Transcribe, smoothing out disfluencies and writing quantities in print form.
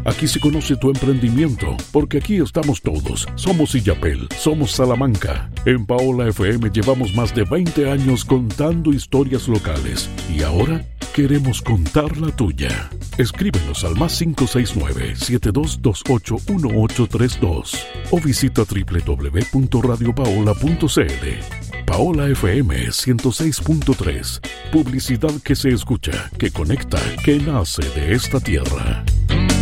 Aquí se conoce tu emprendimiento, porque aquí estamos todos. Somos Illapel, somos Salamanca. En Paola FM llevamos más de 20 años contando historias locales y ahora queremos contar la tuya. Escríbenos al +569-7228-1832 o visita www.radiopaola.cl. Paola FM 106.3. Publicidad que se escucha, que conecta, que nace de esta tierra.